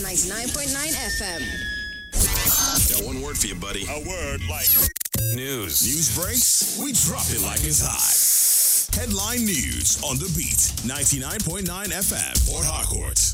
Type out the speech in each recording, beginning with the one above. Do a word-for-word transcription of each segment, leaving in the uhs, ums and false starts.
ninety-nine point nine F M. Got one word for you, buddy. A word like news. News breaks, we drop it like it's hot. Headline news on The Beat, ninety-nine point nine F M, Port Harcourt.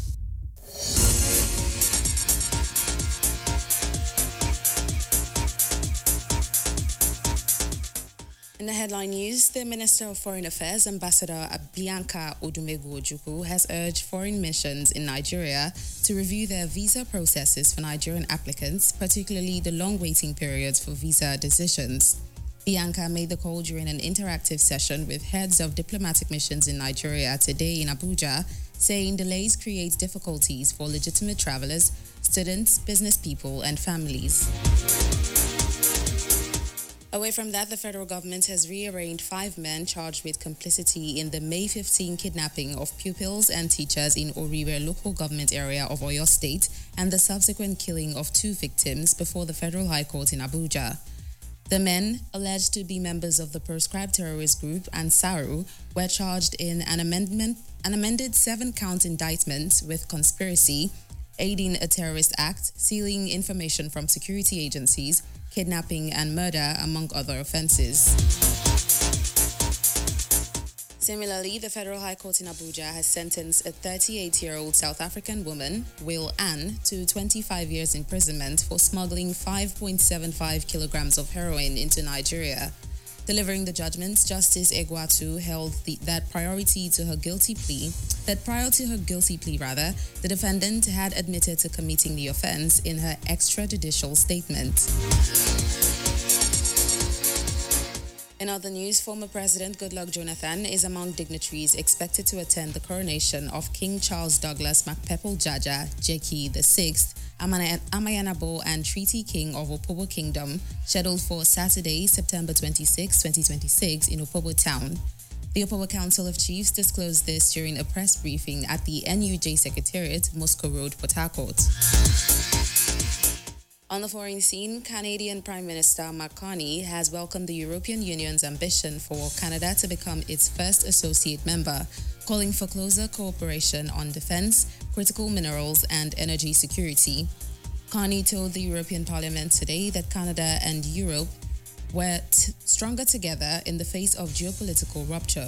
In the headline news, the Minister of Foreign Affairs, Ambassador Bianca Odumegwu-Ojukwu, has urged foreign missions in Nigeria to review their visa processes for Nigerian applicants, particularly the long waiting periods for visa decisions. Bianca made the call during an interactive session with heads of diplomatic missions in Nigeria today in Abuja, saying delays create difficulties for legitimate travelers, students, business people, and families. Away from that, the federal government has rearranged five men charged with complicity in the May fifteenth kidnapping of pupils and teachers in Oriwe local government area of Oyo State and the subsequent killing of two victims before the Federal High Court in Abuja. The men, alleged to be members of the proscribed terrorist group Ansaru, were charged in an amendment, an amended seven-count indictment with conspiracy, aiding a terrorist act, stealing information from security agencies, kidnapping and murder, among other offenses. Similarly, the Federal High Court in Abuja has sentenced a thirty-eight-year-old South African woman, Will Ann, to twenty-five years imprisonment for smuggling five point seven five kilograms of heroin into Nigeria. Delivering the judgment, Justice Egwatu held the, that priority to her guilty plea, that prior to her guilty plea rather, the defendant had admitted to committing the offense in her extrajudicial statement. In other news, former President Goodluck Jonathan is among dignitaries expected to attend the coronation of King Charles Douglas Macpepel Jaja, Jeki the sixth, Amayanabo and Treaty King of Opobo Kingdom, scheduled for Saturday, September twenty-sixth, twenty twenty-six in Opobo Town. The Opobo Council of Chiefs disclosed this during a press briefing at the N U J Secretariat, Moscow Road, Port Harcourt. On the foreign scene, Canadian Prime Minister Mark Carney has welcomed the European Union's ambition for Canada to become its first associate member, calling for closer cooperation on defense, critical minerals, and energy security. Carney told the European Parliament today that Canada and Europe were t- stronger together in the face of geopolitical rupture.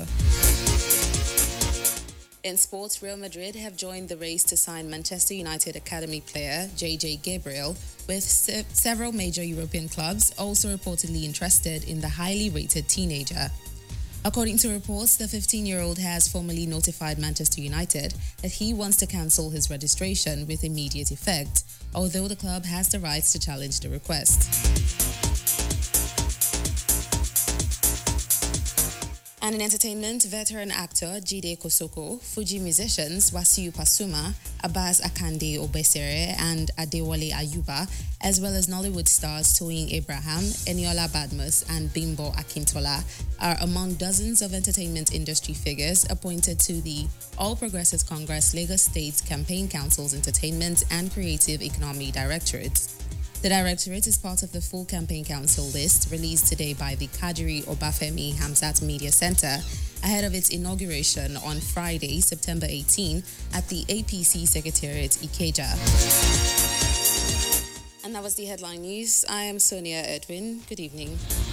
In sports, Real Madrid have joined the race to sign Manchester United Academy player J J Gabriel, with se- several major European clubs also reportedly interested in the highly rated teenager. According to reports, the fifteen-year-old has formally notified Manchester United that he wants to cancel his registration with immediate effect, although the club has the rights to challenge the request. And in entertainment, veteran actor Jide Kosoko, Fuji musicians Wasiu Pasuma, Abbas Akande Obesere, and Adewale Ayuba, as well as Nollywood stars Toyin Abraham, Eniola Badmus, and Bimbo Akintola, are among dozens of entertainment industry figures appointed to the All Progressives Congress Lagos State Campaign Council's Entertainment and Creative Economy Directorate. The directorate is part of the full campaign council list released today by the Kadiri Obafemi Hamzat Media Center ahead of its inauguration on Friday, September eighteenth at the A P C Secretariat Ikeja. And that was the headline news. I am Sonia Edwin. Good evening.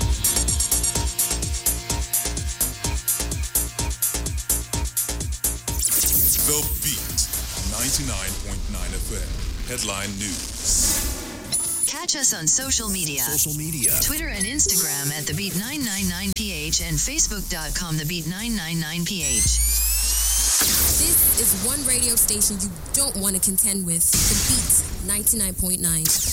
The Beat, ninety-nine point nine F M, headline news. Catch us on social media. Social media. Twitter and Instagram at The Beat nine nine nine P H and Facebook dot com The Beat nine nine nine P H. This is one radio station you don't want to contend with. The Beat ninety-nine point nine.